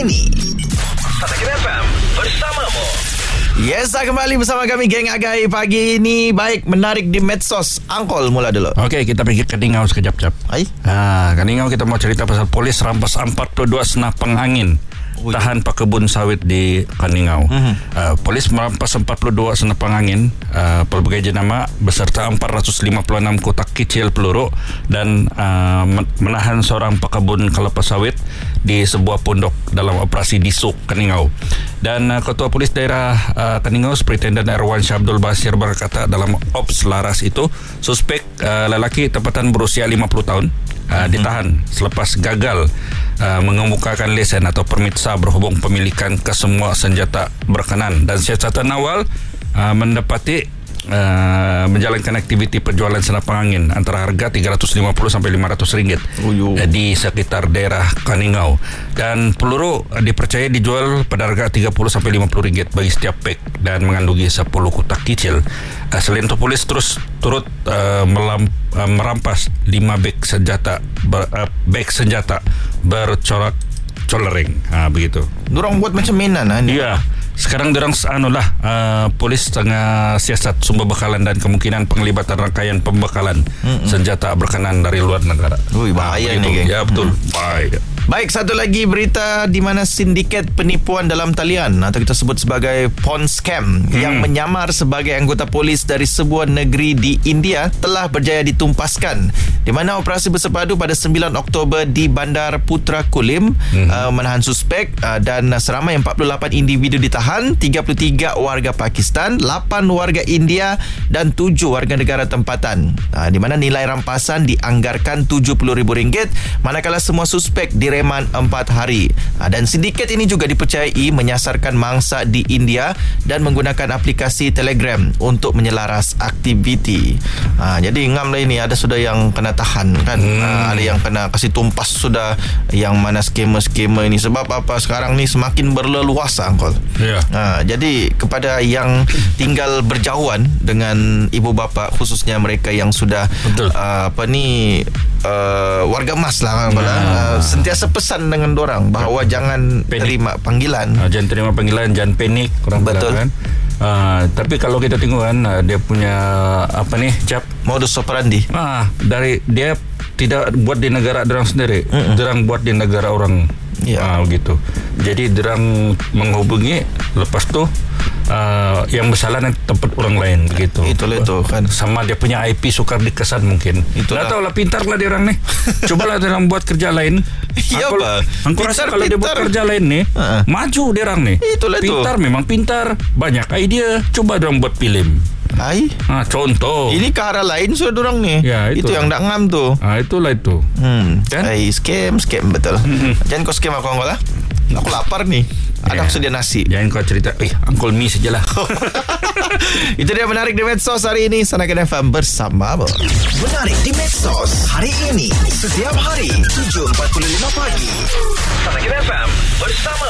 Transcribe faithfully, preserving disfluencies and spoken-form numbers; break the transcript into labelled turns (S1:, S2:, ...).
S1: ini. Sanakan F M bersamamu. Yes, kembali bersama kami Geng Agai pagi ini. Baik, menarik di medsos. Angkol mula dulu.
S2: Okey, kita pergi ke Keningau sekejap jap.
S1: Hai.
S2: Ha, Keningau kita mau cerita pasal polis rampas empat puluh dua senar pengangin. Ui. Tahan pekebun sawit di Keningau. Uh-huh. Uh, polis merampas empat puluh dua senar pengangin uh, pelbagai jenama beserta empat ratus lima puluh enam kotak kecil peluru dan uh, menahan seorang pekebun kelapa sawit di sebuah pondok dalam operasi di Suk, Keningau. Dan uh, Ketua Polis Daerah uh, Keningau, Superintendent Erwan Syabdul Basir berkata dalam ops laras itu, suspek uh, lelaki tempatan berusia lima puluh tahun uh, ditahan selepas gagal uh, mengemukakan lesen atau permit sah berhubung pemilikan kesemua senjata berkenan, dan siasatan awal uh, mendapati uh, menjalankan aktiviti penjualan senar pengangin antara harga tiga ratus lima puluh sampai lima ratus ringgit uh, di sekitar daerah Keningau, dan peluru uh, dipercaya dijual pada harga tiga puluh sampai lima puluh ringgit bagi setiap pack dan mengandungi sepuluh kotak kecil. Uh, selain itu, polis terus turut uh, melam, uh, merampas lima beg senjata ber, uh, beg senjata bercorak colering, ha, begitu.
S1: Dorang buat macam mainan lah ni.
S2: Ya. Sekarang dorang anu lah, uh, polis tengah siasat sumber bekalan dan kemungkinan penglibatan rangkaian pembekalan Mm-mm. senjata berkenan dari luar negara.
S1: Ui, bahaya
S2: ha,
S1: ni, geng.
S2: Ya, betul.
S1: Mm.
S2: Bahaya.
S1: Baik, satu lagi berita di mana sindiket penipuan dalam talian atau kita sebut sebagai pawn scam hmm. yang menyamar sebagai anggota polis dari sebuah negeri di India telah berjaya ditumpaskan, di mana operasi bersepadu pada sembilan Oktober di Bandar Putra Kulim hmm. uh, menahan suspek uh, dan seramai empat puluh lapan individu ditahan, tiga puluh tiga warga Pakistan, lapan warga India dan tujuh warga negara tempatan, uh, di mana nilai rampasan dianggarkan tujuh puluh ribu ringgit, manakala semua suspek di reman empat hari. Ha, dan sindiket ini juga dipercayai menyasarkan mangsa di India dan menggunakan aplikasi Telegram untuk menyelaras aktiviti. Ha, jadi ngam lah ini, ada sudah yang kena tahan kan, hmm. ha, ada yang kena kasih tumpas sudah, yang mana skema-skema ini. Sebab apa, sekarang ni semakin berleluasa, Angkol.
S2: Yeah.
S1: Ha, jadi kepada yang tinggal berjauhan dengan ibu bapa, khususnya mereka yang sudah uh, apa ni uh, warga emas lah, Angkol. Nah. Uh, sentiasa pesan dengan dorang bahawa ya. jangan panik. terima panggilan.
S2: Uh, jangan terima panggilan, jangan panik.
S1: Betul.
S2: Kan? Uh, tapi kalau kita tengok kan, uh, dia punya apa ni, cap
S1: modus operandi.
S2: Ah, dari dia tidak buat di negara dorang sendiri, Mm-mm. dorang buat di negara orang. Ya, ah, gitu. Jadi dorang menghubungi, lepas tu uh, yang bersalah nanti tempat orang lain, begitu.
S1: Itulah itu kan.
S2: Sama dia punya I P sukar dikesan mungkin. Itulah. Tak tahulah, pintar lah dia orang ni. Cobalah dia orang buat kerja lain.
S1: Iya, Pak.
S2: Aku rasa kalau dia buat kerja lain ni, uh-huh. maju dia orang ni.
S1: Itulah itu.
S2: Pintar, memang pintar. Banyak idea. Coba dia orang buat filem.
S1: Hai.
S2: Ha, contoh.
S1: Ini ke arah lain sudah dorang ni.
S2: Ya, itu.
S1: itu yang tak ngam tu.
S2: Ah, itulah itu.
S1: Hmm.
S2: Kan?
S1: Hai, scam, scam betul. Hmm. Jangan kau scam aku, Angkol lah. Aku lapar ni. Ada ya. sedia nasi.
S2: Jangan kau cerita, eh, Angkol mi sajalah.
S1: Itu dia menarik di medsos hari ini. Sanakan F M bersama Menarik di medsos hari ini, setiap hari tujuh empat puluh lima pagi. Sanakan F M bersama